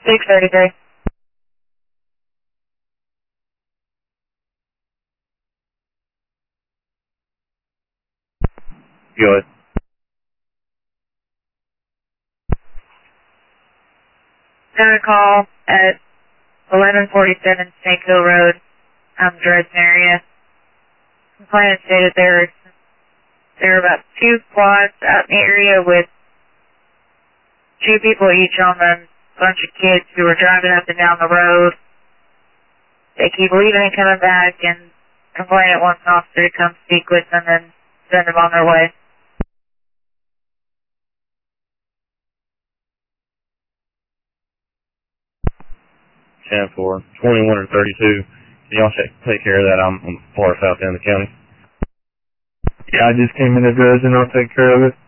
633. Good. Got a call at 1147 Snakeville Road, Dresden area. Complainant stated there were about 2 quads out in the area with 2 people each on them, bunch of kids who were driving up and down the road. They keep leaving and coming back, and complainant wants an officer to come speak with them and send them on their way. 10-4, 21 or 32. Can y'all take care of that? I'm on the far south end of the county. Yeah, I just came in address and I'll take care of it.